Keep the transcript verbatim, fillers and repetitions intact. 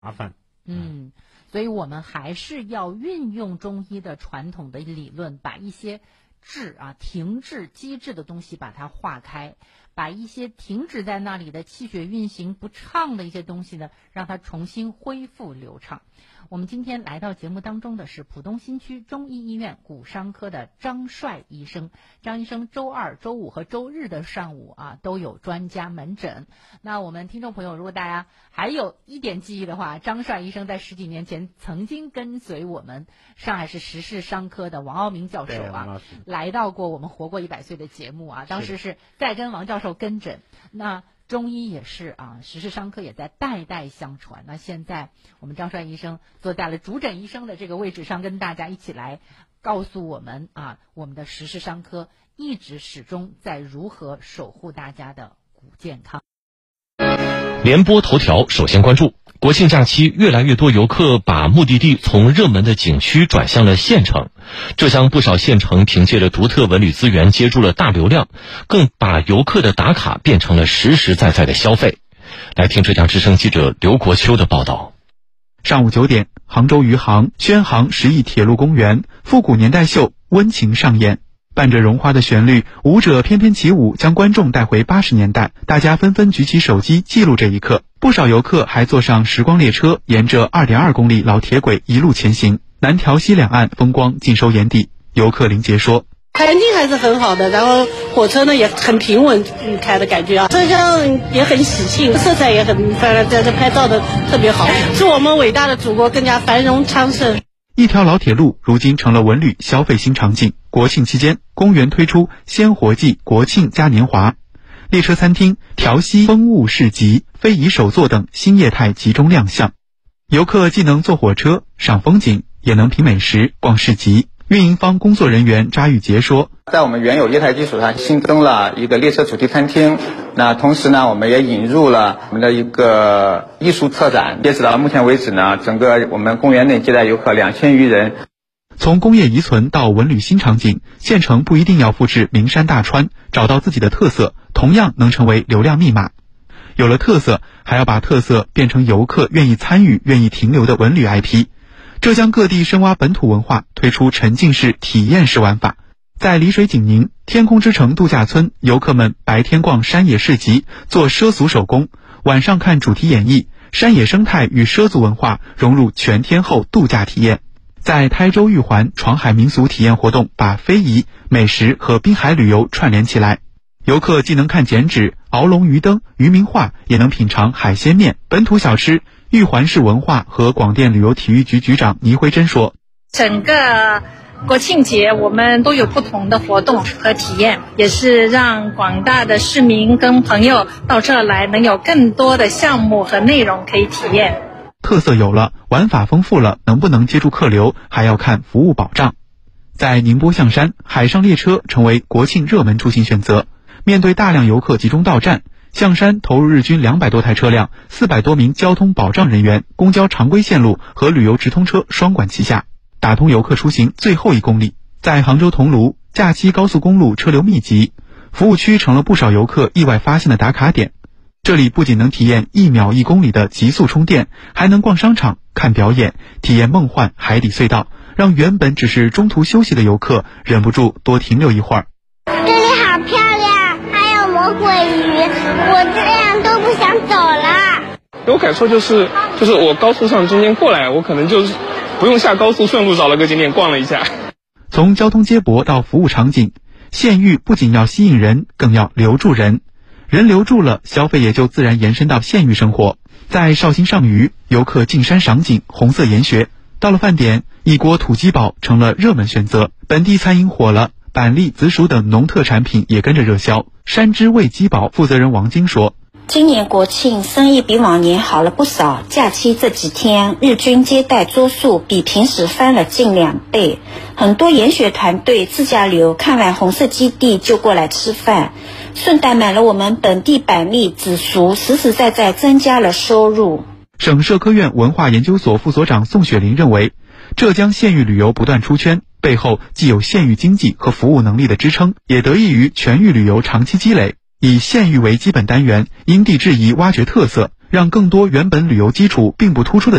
麻烦。 嗯，所以我们还是要运用中医的传统的理论，把一些滞啊停滞机制的东西把它化开，把一些停止在那里的气血运行不畅的一些东西呢，让它重新恢复流畅。我们今天来到节目当中的是浦东新区中医医院骨伤科的张帅医生。张医生周二、周五和周日的上午啊都有专家门诊。那我们听众朋友，如果大家还有一点记忆的话，张帅医生在十几年前曾经跟随我们上海市时事伤科的王傲明教授啊，来到过我们活过一百岁的节目啊，当时是在跟王教授跟诊。那中医也是啊，时事伤科也在代代相传。那现在我们张帅医生坐在了主诊医生的这个位置上，跟大家一起来告诉我们啊，我们的时事伤科一直始终在如何守护大家的骨健康。 联播头条首先关注，国庆假期越来越多游客把目的地从热门的景区转向了县城。浙江不少县城凭借着独特文旅资源接住了大流量，更把游客的打卡变成了实实在在的消费。来听浙江之声记者刘国秋的报道。 上午九点，杭州余杭宣杭十亿铁路公园复古年代秀温情上演。伴着绒花的旋律，舞者翩翩起舞，将观众带回八十年代。大家纷纷举起手机记录这一刻。不少游客还坐上时光列车，沿着二点二公里老铁轨一路前行。南条西两岸风光尽收眼底。游客林杰说：“ 环境还是很好的，然后火车呢也很平稳开的感觉啊，车厢也很喜庆，色彩也很漂亮，在这拍照的特别好。祝我们伟大的祖国更加繁荣昌盛。” 一条老铁路如今成了文旅消费新场景。国庆期间，公园推出鲜活季国庆嘉年华，列车餐厅、调息风物市集、非遗手作等新业态集中亮相。游客既能坐火车赏风景，也能品美食逛市集。运营方工作人员查玉杰说：“ 在我们原有业态基础上新增了一个列车主题餐厅，那同时呢，我们也引入了我们的一个艺术特展。截止到目前为止呢，整个我们公园内接待游客两千余人。” 从工业遗存到文旅新场景，县城不一定要复制名山大川，找到自己的特色，同样能成为流量密码。有了特色，还要把特色变成游客愿意参与、愿意停留的文旅 I P。浙江各地深挖本土文化，推出沉浸式体验式玩法。在丽水景宁天空之城度假村，游客们白天逛山野市集，做畲族手工，晚上看主题演绎，山野生态与畲族文化融入全天候度假体验。在台州玉环闯海民俗体验活动，把非遗、美食和滨海旅游串联起来。游客既能看剪纸、鳌龙鱼灯、渔民画，也能品尝海鲜面、本土小吃。玉环市文化和广电旅游体育局局长倪辉珍说：“ 整个国庆节我们都有不同的活动和体验，也是让广大的市民跟朋友到这儿来，能有更多的项目和内容可以体验。 特色有了，玩法丰富了，能不能接住客流，还要看服务保障。”在宁波象山，海上列车成为国庆热门出行选择。面对大量游客集中到站，象山投入日均两百多台车辆、四百多名交通保障人员，公交常规线路和旅游直通车双管齐下，打通游客出行最后一公里。在杭州桐庐，假期高速公路车流密集，服务区成了不少游客意外发现的打卡点。这里不仅能体验一秒一公里的极速充电，还能逛商场、看表演，体验梦幻海底隧道，让原本只是中途休息的游客忍不住多停留一会儿。 这里好漂亮，还有魔鬼鱼，我这样都不想走了。 有感受就是就是我高速上中间过来，我可能就是不用下高速，顺路找了个景点逛了一下。 从交通接驳到服务场景，县域不仅要吸引人，更要留住人。人留住了，消费也就自然延伸到县域生活。在绍兴上虞，游客进山赏景，红色岩穴。到了饭点，一锅土鸡煲成了热门选择。本地餐饮火了，板栗、紫薯等农特产品也跟着热销。山之味鸡煲负责人王晶说：“ 今年国庆生意比往年好了不少，假期这几天日均接待桌数比平时翻了近两倍。很多研学团队自驾游看完红色基地就过来吃饭，顺带买了我们本地板栗、紫薯，实实在在增加了收入。” 省社科院文化研究所副所长宋雪玲认为，浙江县域旅游不断出圈，背后既有县域经济和服务能力的支撑，也得益于全域旅游长期积累。以县域为基本单元，因地制宜挖掘特色， 让更多原本旅游基础并不突出的